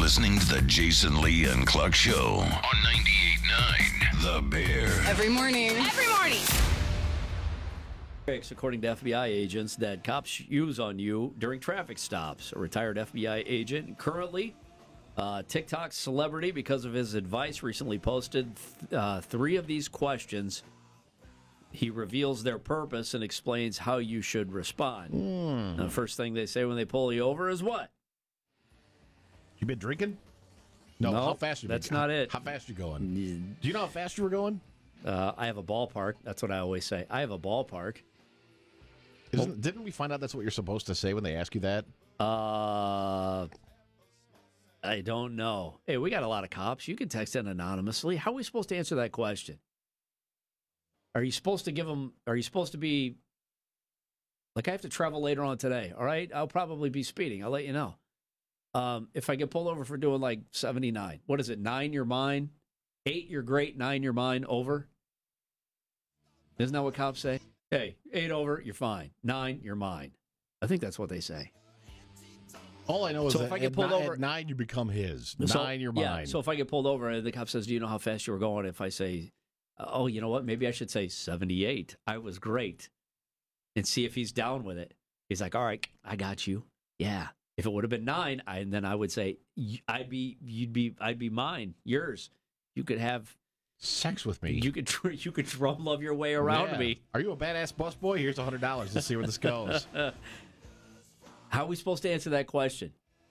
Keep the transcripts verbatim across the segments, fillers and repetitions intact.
listening to the Jason Lee and Cluck Show on ninety-eight point nine The Bear. Every morning. Every morning. According to F B I agents that cops use on you during traffic stops. A retired F B I agent, currently uh, TikTok celebrity because of his advice, recently posted th- uh, three of these questions. He reveals their purpose and explains how you should respond. Mm. The first thing they say when they pull you over is what? You been drinking? No, No, how fast you that's been? not how, it. How fast you going? Do you know how fast you were going? Uh, I have a ballpark. That's what I always say. I have a ballpark. Isn't, didn't we find out that's what you're supposed to say when they ask you that? Uh, I don't know. Hey, we got a lot of cops. You can text in anonymously. How are we supposed to answer that question? Are you supposed to give them, are you supposed to be, like I have to travel later on today, all right? I'll probably be speeding. I'll let you know. Um, if I get pulled over for doing like seventy-nine, what is it, nine, you're mine? Eight, you're great, nine, you're mine, over? Isn't that what cops say? Hey, eight over, you're fine. Nine, you're mine. I think that's what they say. All I know is So that if I get at pulled ni- over- at nine, you become his. So- Nine, you're yeah, mine. so if I get pulled over and the cop says, do you know how fast you were going? If I say, oh, you know what? Maybe I should say seventy-eight. I was great. And see if he's down with it. He's like, all right, I got you. Yeah. If it would have been nine, I, then I would say, I'd be, you'd be, I'd be mine, yours. You could have sex with me. You could, you could drum love your way around Yeah. me. Are you a badass busboy? Here's a hundred dollars. Let's see where this goes. How are we supposed to answer that question?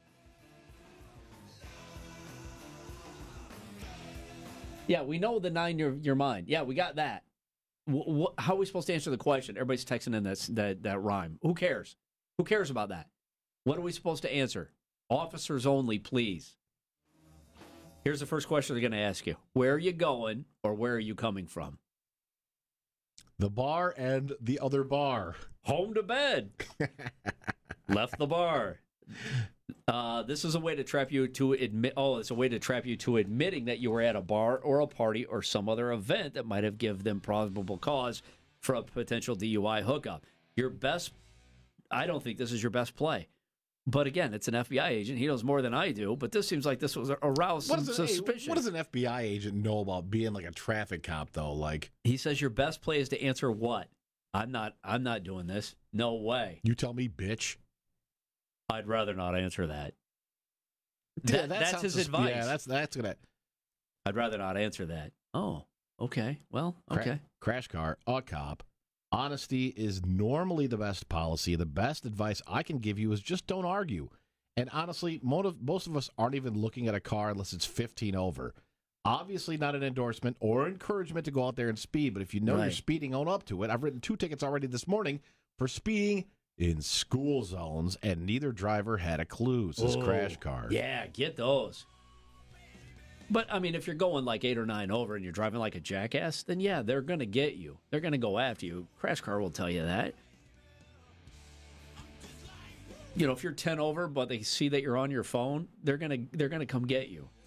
Yeah, we know the nine your your mind. Yeah, we got that. Wh- wh- how are we supposed to answer the question? Everybody's texting in this, that that rhyme. Who cares? Who cares about that? What are we supposed to answer? Officers only, please. Here's the first question they're going to ask you. Where are you going or where are you coming from? The bar and the other bar. Home to bed. Left the bar. Uh, this is a way to trap you to admit. Oh, it's a way to trap you to admitting that you were at a bar or a party or some other event that might have given them probable cause for a potential D U I hookup. Your best, I don't think this is your best play. But again, it's an F B I agent. He knows more than I do. But this seems like this was aroused some What, is it, hey, suspicion. what does an F B I agent know about being like a traffic cop, though? Like He says your best play is to answer what? I'm not. I'm not doing this. No way. you tell me, bitch. I'd rather not answer that. Yeah, That- that that's sounds his sus- advice. Yeah, that's that's gonna I'd rather not answer that. Oh, okay. Well, cra- okay. crash car, a cop. Honesty is normally the best policy. The best advice I can give you is just don't argue. And honestly, most of, most of us aren't even looking at a car unless it's fifteen over. Obviously not an endorsement or encouragement to go out there and speed, but if you know you're Right. speeding, own up to it. I've written two tickets already this morning for speeding in school zones, and neither driver had a clue, says Oh, Crash Car. Yeah, get those. But, I mean, if you're going like eight or nine over and you're driving like a jackass, then yeah, they're going to get you. They're going to go after you. Crash Car will tell you that. You know, if you're ten over, but they see that you're on your phone, they're going to they're going to come get you.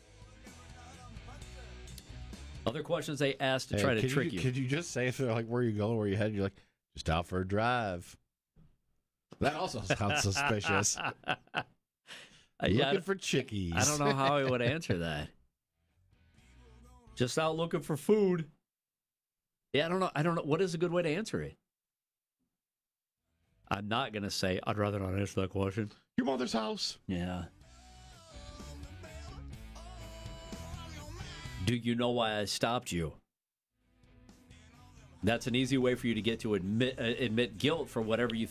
Other questions they ask to Hey, try to could trick you. Could you just say, if they're like, where are you going, where are you headed? You're like, just out for a drive. That also sounds suspicious. Uh, Looking yeah, for chickies. I don't know how I would answer that. Just out looking for food. Yeah, I don't know. I don't know. What is a good way to answer it? I'm not going to say, I'd rather not answer that question. Your mother's house. Yeah. Do you know why I stopped you? That's an easy way for you to get to admit uh, admit guilt for whatever you